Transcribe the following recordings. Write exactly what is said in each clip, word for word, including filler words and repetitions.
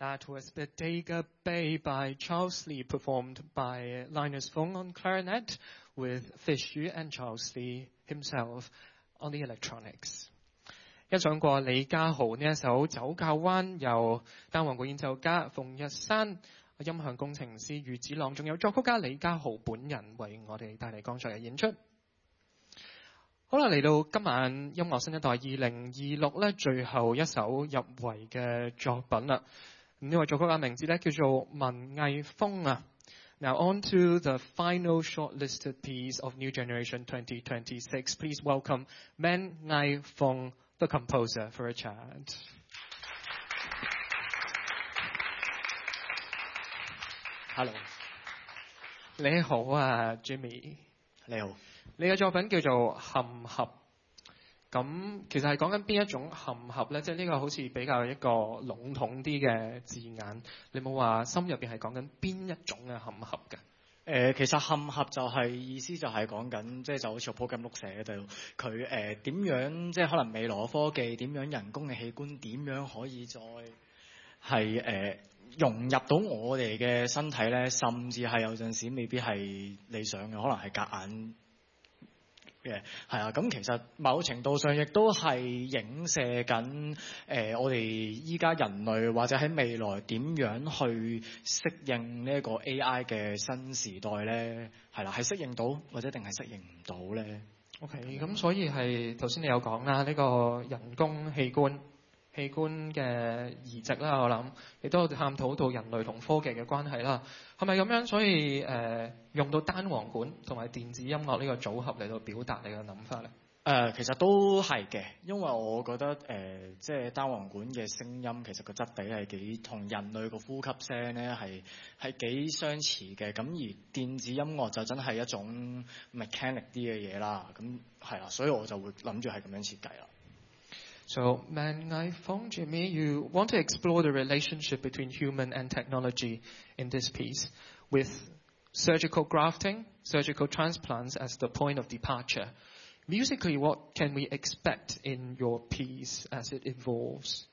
That was Bodega Bay by Charles Lee, performed by Linus Fung on clarinet, with Fish Yu and Charles Lee himself on the electronics. 欣賞過李家豪呢一首《酒窖灣》，由單簧管演奏家馮日山、音響工程師余子朗，仲有作曲家李家豪本人為我哋帶嚟剛才嘅演出。好啦，嚟到今晚音樂新一代二零二六咧最後一首入圍嘅作品啦。呢位作曲家名字咧叫做文藝峰啊。Now on to the final shortlisted piece of New Generation twenty twenty-six. Please welcome Man Ngai Fong, the composer, for a chat. Hello， 你好啊 ，Jimmy。 你好。 你嘅作品叫做嵌合，咁其實係講緊邊一種嵌合咧？即係呢個好似比較一個籠統啲嘅字眼，你冇話心入邊係講緊邊一種嘅嵌合嘅？誒、 呃，其實嵌合就係、是、意思就係講緊，即係就好似個 program 碌寫度，佢誒點樣即係可能未來嘅科技點樣人工嘅器官點樣可以再係誒、呃、融入到我哋嘅身體咧，甚至係有陣時未必係理想嘅，可能係夾硬。嘅係啊，咁其實某程度上亦都係影射緊誒、呃、我哋依家人類或者喺未來點樣去適應呢一個 A I 嘅新時代咧，係啦，係適應到或者定係適應唔到咧 ？OK， 咁所以係頭先你有講啦，呢、這個人工器官器官嘅移植啦，我諗亦都探討到人類同科技嘅關係啦，係咪咁樣？所以誒、呃、用到單簧管同埋電子音樂呢個組合嚟到表達你嘅諗法咧？誒、 呃，其實都係嘅，因為我覺得誒、呃，即係單簧管嘅聲音其實個質地係幾同人類個呼吸聲咧係係幾相似嘅，咁而電子音樂就真係一種 mechanic 啲嘅嘢啦，咁係啦，所以我就會諗住係咁樣設計啦。 So, Man Ngai Fong, Jimmy, you want to explore the relationship between human and technology in this piece, with surgical grafting, surgical transplants as the point of departure. Musically, what can we expect in your piece as it evolves?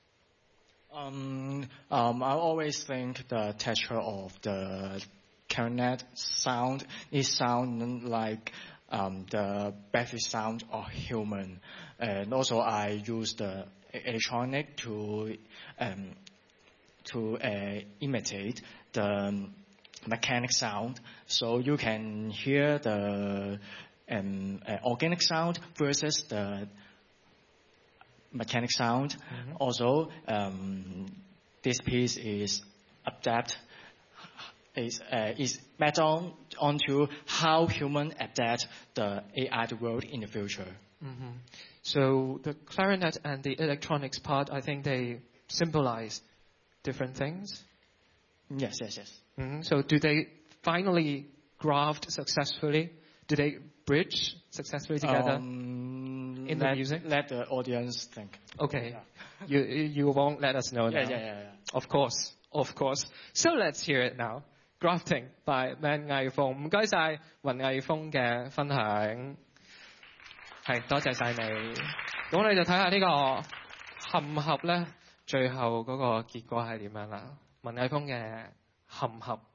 Um, um, I always think the texture of the clarinet sound is sound like Um, the battery sound of human, and also I use the electronic to um, to uh, imitate the mechanic sound, so you can hear the um, uh, organic sound versus the mechanic sound. Mm-hmm. Also, um, this piece is adapt. Is uh, is based on onto how human adapt the A I world in the future. Mm-hmm. So the clarinet and the electronics part, I think they symbolize different things. Yes, yes, yes. Mm-hmm. So do they finally graft successfully? Do they bridge successfully together um, in let, the music? Let the audience think. Okay, yeah. you you won't let us know yeah, now. Yeah, yeah, yeah. Of course, of course. So let's hear it now. Grafting by Man Ngai Fong， 唔該晒文藝峰嘅分享，係多謝晒你。咁我哋就睇下呢個嵌合咧，最後嗰個結果係點樣啦。文藝峰嘅嵌合。